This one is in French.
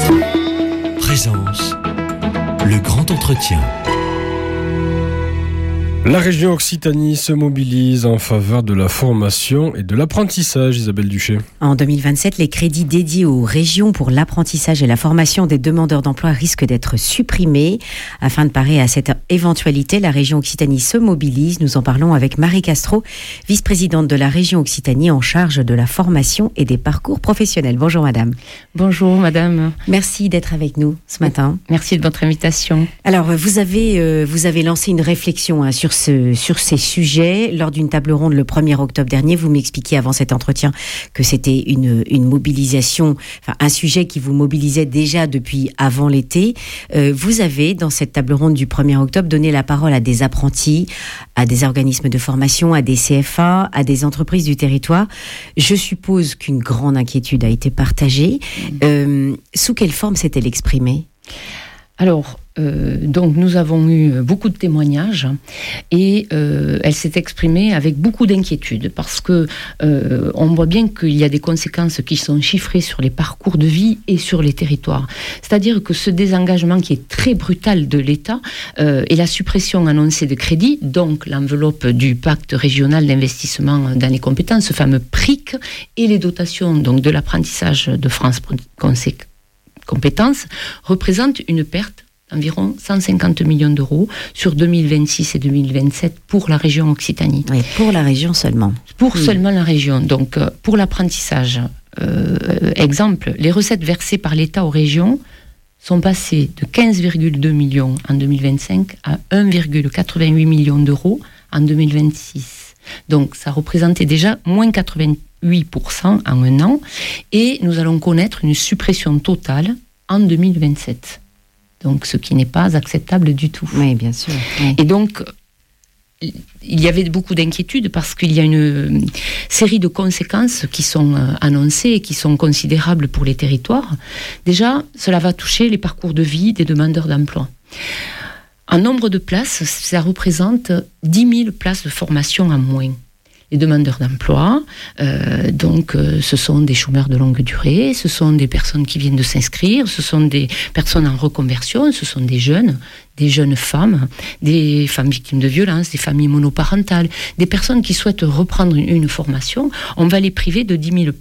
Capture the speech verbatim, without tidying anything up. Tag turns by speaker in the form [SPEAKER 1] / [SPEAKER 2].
[SPEAKER 1] Présence, le grand entretien.
[SPEAKER 2] La région Occitanie se mobilise en faveur de la formation et de l'apprentissage, Isabelle Duché.
[SPEAKER 3] En deux mille vingt-sept, les crédits dédiés aux régions pour l'apprentissage et la formation des demandeurs d'emploi risquent d'être supprimés. Afin de parer à cette éventualité, la région Occitanie se mobilise. Nous en parlons avec Marie Castro, vice-présidente de la région Occitanie en charge de la formation et des parcours professionnels. Bonjour madame.
[SPEAKER 4] Bonjour madame.
[SPEAKER 3] Merci d'être avec nous ce matin.
[SPEAKER 4] Merci de votre invitation.
[SPEAKER 3] Alors vous avez, euh, vous avez lancé une réflexion hein, sur Ce, sur ces sujets lors d'une table ronde le premier octobre dernier. Vous m'expliquiez avant cet entretien que c'était une, une mobilisation, enfin un sujet qui vous mobilisait déjà depuis avant l'été. Euh, vous avez, dans cette table ronde du premier octobre, donné la parole à des apprentis, à des organismes de formation, à des C F A, à des entreprises du territoire. Je suppose qu'une grande inquiétude a été partagée. Euh, sous quelle forme s'est-elle exprimée ?
[SPEAKER 4] Alors, euh, donc nous avons eu beaucoup de témoignages et euh, elle s'est exprimée avec beaucoup d'inquiétude parce que euh, on voit bien qu'il y a des conséquences qui sont chiffrées sur les parcours de vie et sur les territoires. C'est-à-dire que ce désengagement qui est très brutal de l'État euh, et la suppression annoncée de crédits, donc l'enveloppe du pacte régional d'investissement dans les compétences, ce fameux P R I C, et les dotations donc de l'apprentissage de France Conséquences, compétences, représente une perte d'environ cent cinquante millions d'euros sur deux mille vingt-six et deux mille vingt-sept pour la région Occitanie.
[SPEAKER 3] Oui, pour la région seulement.
[SPEAKER 4] Pour
[SPEAKER 3] mmh.
[SPEAKER 4] seulement la région. Donc, euh, pour l'apprentissage, euh, exemple, les recettes versées par l'État aux régions sont passées de quinze virgule deux millions en deux mille vingt-cinq à un virgule quatre-vingt-huit millions d'euros en deux mille vingt-six. Donc, ça représentait déjà moins quatre-vingt-huit pour cent en un an, et nous allons connaître une suppression totale en deux mille vingt-sept. Donc, ce qui n'est pas acceptable du tout.
[SPEAKER 3] Oui, bien sûr. Oui.
[SPEAKER 4] Et donc, il y avait beaucoup d'inquiétudes parce qu'il y a une série de conséquences qui sont annoncées et qui sont considérables pour les territoires. Déjà, cela va toucher les parcours de vie des demandeurs d'emploi. En nombre de places, ça représente dix mille places de formation en moins. Les demandeurs d'emploi, euh, donc euh, ce sont des chômeurs de longue durée, ce sont des personnes qui viennent de s'inscrire, ce sont des personnes en reconversion, ce sont des jeunes, des jeunes femmes, des femmes victimes de violences, des familles monoparentales, des personnes qui souhaitent reprendre une, une formation. On va les priver de dix mille